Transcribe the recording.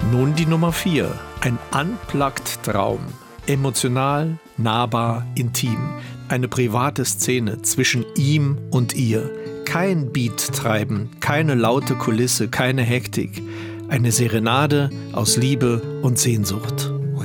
Nun die Nummer 4. Ein Unplugged-Traum. Emotional, nahbar, intim. Eine private Szene zwischen ihm und ihr. Kein Beat treiben, keine laute Kulisse, keine Hektik. Eine Serenade aus Liebe und Sehnsucht.